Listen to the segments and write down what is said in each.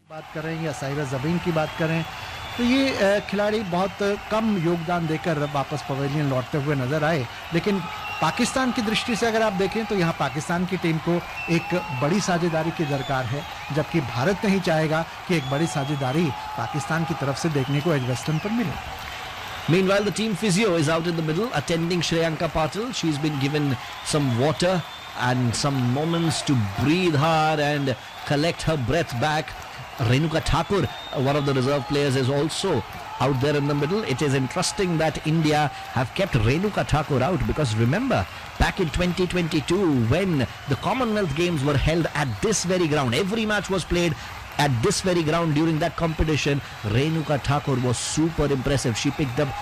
बात करें या साहिरा ज़बीन की बात करें, तो ये खिलाड़ी बहुत कम योगदान देकर वापस पवेलियन लौटते हुए नजर आए। लेकिन पाकिस्तान की दृष्टि से अगर आप देखें तो यहाँ पाकिस्तान की टीम को एक बड़ी साझेदारी की दरकार है, जबकि भारत नहीं चाहेगा कि एक बड़ी साझेदारी पाकिस्तान की तरफ से देखने को एजबेस्टन पर मिले। Meanwhile, the team physio is out in the middle attending Shreyanka Patil. She's been given some water and some moments to breathe hard and collect her breath back. Renuka Thakur, one of the reserve players, is also out there in the middle. It is interesting that India have kept Renuka Thakur out, because remember, back in 2022 when the Commonwealth Games were held at this very ground, every match was played at this very ground during that competition. Renuka Thakur was super impressive. She picked up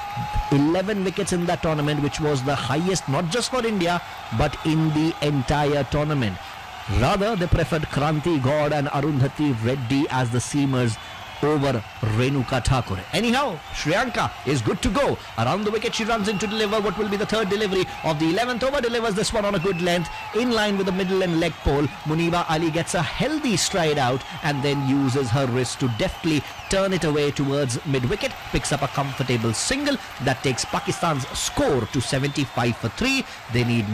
11 wickets in that tournament, which was the highest not just for India but in the entire tournament. Rather, they preferred Kranti God and Arundhati Reddy as the seamers over Renuka Thakur. Anyhow, Shreyanka is good to go. Around the wicket she runs in to deliver what will be the third delivery of the 11th over. Delivers this one on a good length in line with the middle and leg pole. Muniba Ali gets a healthy stride out and then uses her wrist to deftly turn it away towards mid-wicket. Picks up a comfortable single that takes Pakistan's score to 75 for 3. They need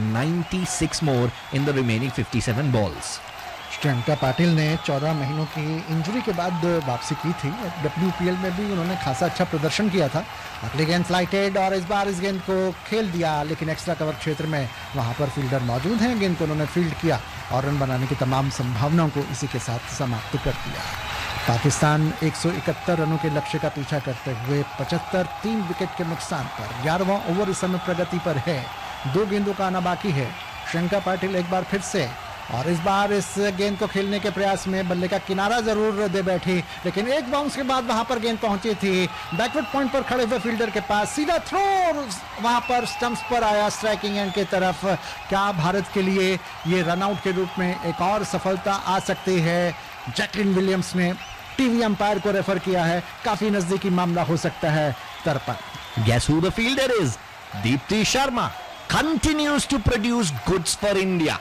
96 more in the remaining 57 balls. Shreyanka Patil ने 14 महीनों की injury के बाद वापसी की थी। WPL में भी उन्होंने खासा अच्छा प्रदर्शन किया था। अगली गेंद फ्लाइटेड और इस बार इस गेंद को खेल दिया, लेकिन एक्स्ट्रा कवर क्षेत्र में वहां पर फील्डर मौजूद हैं। गेंद को उन्होंने फील्ड किया और रन बनाने की तमाम संभावनाओं को इसी के साथ समाप्त कर दिया। पाकिस्तान 171 रनों के लक्ष्य का पीछा करते हुए 75 3 विकेट के नुकसान पर 11वां ओवर इस समय प्रगति पर है। 2 गेंदों का आना बाकी है। श्रेयांका पाटिल एक बार फिर से, और इस बार इस गेंद को खेलने के प्रयास में बल्ले का किनारा जरूर दे बैठी, लेकिन एक बाउंस के बाद वहां पर गेंद पहुंची थी बैकवर्ड पॉइंट पर खड़े हुए फील्डर के पास। सीधा थ्रो वहां पर स्टंप्स पर आया स्ट्राइकिंग एंड की तरफ। क्या भारत के लिए ये रनआउट के रूप में एक और सफलता आ सकती है? जैकलिन विलियम्स ने टीवी अंपायर को रेफर किया है, काफी नजदीकी मामला हो सकता है तर्पण। Guess who the fielder is? Deepti Sharma continues to produce goods for India.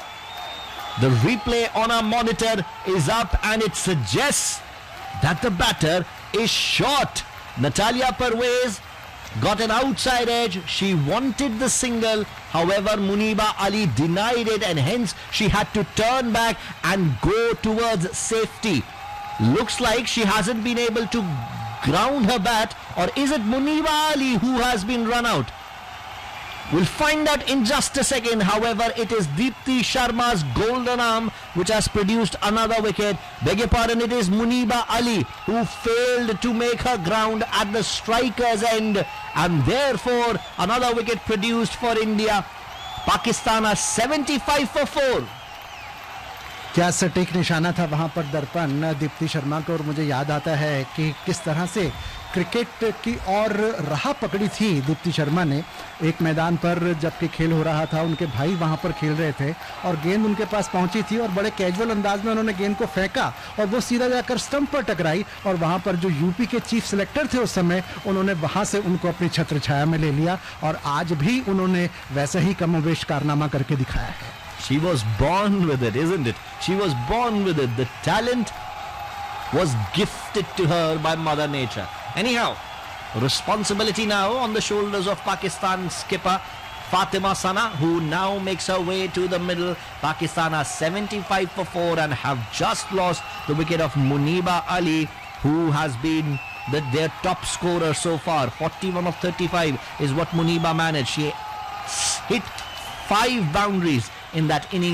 The replay on our monitor is up and it suggests that the batter is short. Natalia Pervez got an outside edge. She wanted the single. However, Muniba Ali denied it and hence she had to turn back and go towards safety. Looks like she hasn't been able to ground her bat, or is it Muniba Ali who has been run out? We'll find out in just a second. However, it is Deepti Sharma's golden arm which has produced another wicket. Beg your pardon, it is Muniba Ali who failed to make her ground at the striker's end, and therefore another wicket produced for India. Pakistan are 75 for 4. क्या सटीक निशाना था वहां पर दर्पण दीप्ति शर्मा को, और मुझे याद आता है कि किस तरह से क्रिकेट की और राह पकड़ी थी दीप्ति शर्मा ने एक मैदान पर जबकि खेल हो रहा था। उनके भाई वहां पर खेल रहे थे और गेंद उनके पास पहुंची थी और बड़े कैजुअल अंदाज में उन्होंने गेंद को फेंका और वो सीधा जाकर स्टंप पर टकराई, और वहां पर जो यूपी के चीफ सिलेक्टर थे उस समय, उन्होंने वहां से उनको अपनी छत्र छाया में ले लिया और आज भी उन्होंने वैसा ही कमोवेश कारनामा करके दिखाया है। She was born with it, isn't it? She was born with it. The talent was gifted to her by Mother Nature. Anyhow, responsibility now on the shoulders of Pakistan skipper Fatima Sana, who now makes her way to the middle. Pakistan are 75 for 4 and have just lost the wicket of Muniba Ali, who has been their top scorer so far. 41 of 35 is what Muniba managed. She hit 5 boundaries in that innings.